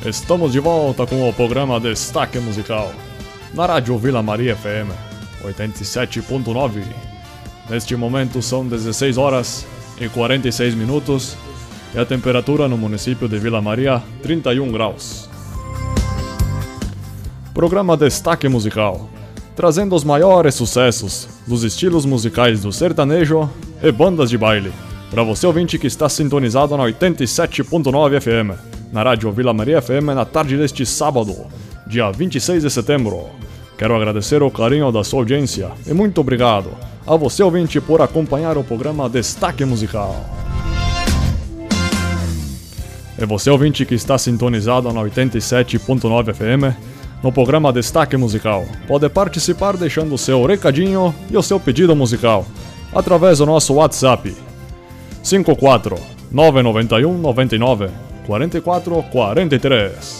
Estamos de volta com o programa Destaque Musical, na Rádio Vila Maria FM 87.9. Neste momento são 16 horas e 46 minutos e a temperatura no município de Vila Maria, 31 graus. Programa Destaque Musical, trazendo os maiores sucessos dos estilos musicais do sertanejo e bandas de baile, para você ouvinte que está sintonizado na 87.9 FM, na Rádio Vila Maria FM, na tarde deste sábado, dia 26 de setembro. Quero agradecer o carinho da sua audiência e muito obrigado a você ouvinte por acompanhar o programa Destaque Musical. E você ouvinte que está sintonizado na 87.9 FM, no programa Destaque Musical, pode participar deixando o seu recadinho e o seu pedido musical através do nosso WhatsApp 54 991 99 44 43.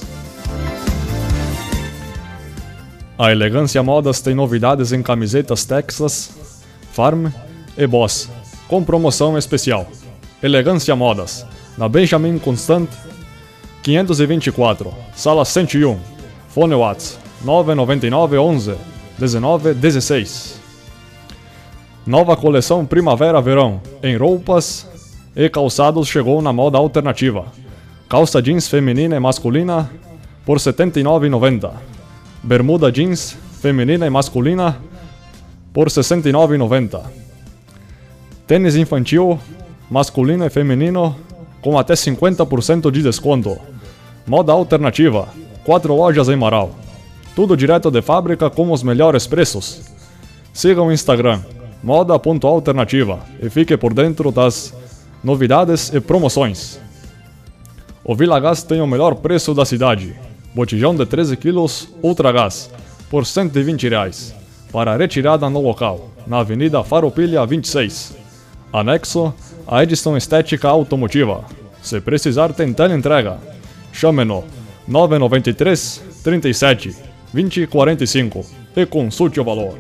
A Elegância Modas tem novidades em camisetas Texas, Farm e Boss, com promoção especial. Elegância Modas, na Benjamin Constant 524, sala 101, fone WhatsApp 999 11 19 16. Nova coleção Primavera-Verão em roupas e calçados chegou na moda alternativa. Calça jeans feminina e masculina por R$ 79,90. Bermuda jeans feminina e masculina por R$ 69,90. Tênis infantil masculino e feminino com até 50% de desconto. Moda alternativa, 4 lojas em Marau. Tudo direto de fábrica com os melhores preços. Siga o Instagram moda.alternativa e fique por dentro das novidades e promoções. O Vila Gás tem o melhor preço da cidade. Botijão de 13 kg Ultra Gás por R$ 120 para retirada no local, na Avenida Farroupilha 26. Anexo a Edson Estética Automotiva. Se precisar, tem teleentrega. Chame-no 993 37 20 45 e consulte o valor.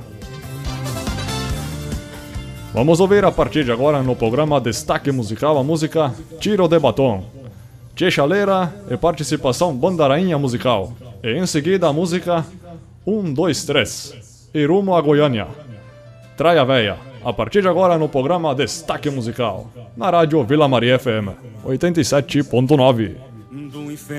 Vamos ouvir a partir de agora no programa Destaque Musical a música Tiro de Batom, Tchê Chaleira e participação Banda Rainha Musical. E em seguida a música 1, 2, 3 e Rumo a Goiânia, Traia Véia. A partir de agora no programa Destaque Musical, na Rádio Vila Maria FM 87.9.